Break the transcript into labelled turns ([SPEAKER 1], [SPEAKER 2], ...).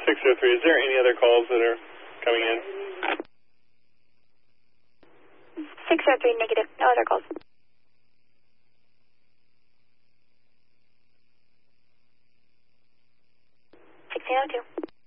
[SPEAKER 1] 603, is there any other calls that are coming in?
[SPEAKER 2] 603, negative. No other calls. 1602.